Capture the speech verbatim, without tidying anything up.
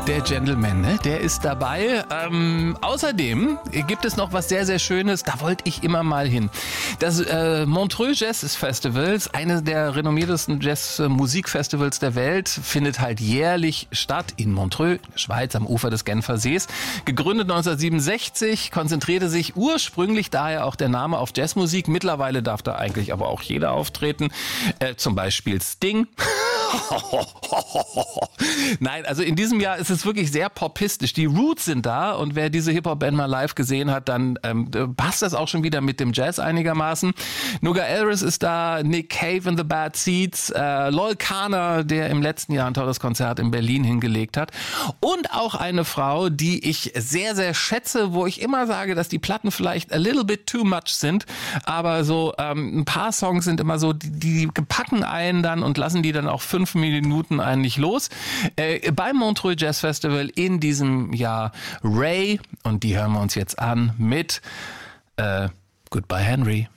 Der Gentleman, ne? Der ist dabei. Ähm, außerdem gibt es noch was sehr, sehr Schönes. Da wollte ich immer mal hin. Das äh, Montreux Jazz Festivals, eines der renommiertesten Jazz-Musikfestivals der Welt, findet halt jährlich statt in Montreux, in der Schweiz, am Ufer des Genfer Sees. Gegründet neunzehnhundertsiebenundsechzig, konzentrierte sich ursprünglich daher auch der Name auf Jazzmusik. Mittlerweile darf da eigentlich aber auch jeder auftreten. Äh, zum Beispiel Sting. Nein, also in diesem Jahr ist es wirklich sehr popistisch. Die Roots sind da und wer diese Hip-Hop-Band mal live gesehen hat, dann ähm, passt das auch schon wieder mit dem Jazz einigermaßen. Nuga Elris ist da, Nick Cave and the Bad Seeds, äh, Lol Kana, der im letzten Jahr ein tolles Konzert in Berlin hingelegt hat und auch eine Frau, die ich sehr, sehr schätze, wo ich immer sage, dass die Platten vielleicht a little bit too much sind, aber so ähm, ein paar Songs sind immer so, die, die packen einen dann und lassen die dann auch fünf Minuten eigentlich los. Äh, beim Montreux Jazz Festival in diesem Jahr Ray, und die hören wir uns jetzt an mit äh, Goodbye Henry.